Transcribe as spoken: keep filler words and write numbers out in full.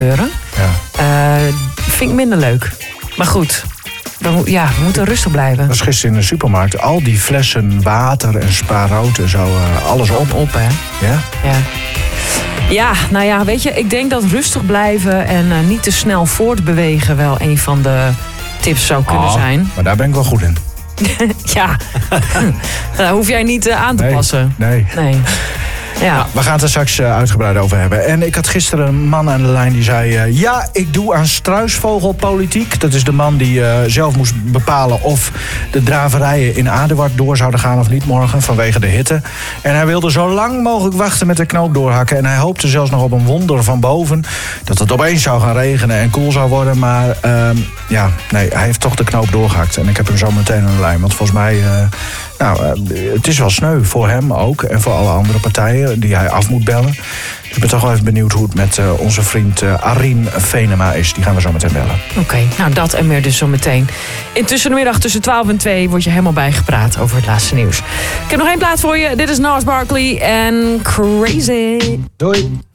gebeuren. Ja. Uh, vind ik minder leuk. Maar goed, we, ja, we moeten rustig blijven. Dat was gisteren in de supermarkt. Al die flessen water en spaarrood en zo, uh, alles op. op, hè? Ja? Ja. Ja, nou ja, weet je, ik denk dat rustig blijven en uh, niet te snel voortbewegen wel een van de tips zou kunnen oh, zijn. Maar daar ben ik wel goed in. Ja, daar hoef jij niet uh, aan te nee, passen. Nee. nee. Ja. Nou, we gaan het er straks uh, uitgebreid over hebben. En ik had gisteren een man aan de lijn die zei... Uh, ja, ik doe aan struisvogelpolitiek. Dat is de man die uh, zelf moest bepalen of de draverijen in Aduard door zouden gaan of niet morgen, vanwege de hitte. En hij wilde zo lang mogelijk wachten met de knoop doorhakken. En hij hoopte zelfs nog op een wonder van boven. Dat het opeens zou gaan regenen en koel zou worden. Maar uh, ja, nee, hij heeft toch de knoop doorgehakt. En ik heb hem zo meteen aan de lijn. Want volgens mij... Uh, Nou, het is wel sneu voor hem ook en voor alle andere partijen die hij af moet bellen. Dus ik ben toch wel even benieuwd hoe het met uh, onze vriend uh, Arien Venema is. Die gaan we zo meteen bellen. Oké, okay, nou dat en meer dus zo meteen. Intussen de middag tussen twaalf en twee word je helemaal bijgepraat over het laatste nieuws. Ik heb nog één plaat voor je. Dit is Gnarls Barkley en Crazy. Doei.